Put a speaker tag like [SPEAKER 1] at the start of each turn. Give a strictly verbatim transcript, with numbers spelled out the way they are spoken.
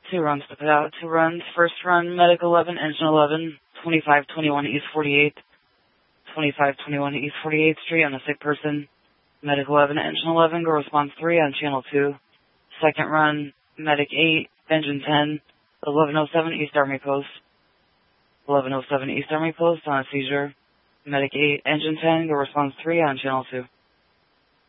[SPEAKER 1] Two runs to put out. Two runs. First run, Medic eleven, Engine eleven, twenty-five twenty-one East forty-eighth, twenty-five twenty-one East forty-eighth Street on a sick person. Medic eleven, Engine eleven, go response three on channel two. Second run, Medic eight, Engine ten, eleven oh seven East Army Post. eleven oh seven East Army Post on a seizure. Medic eight, Engine ten, go response three on channel two.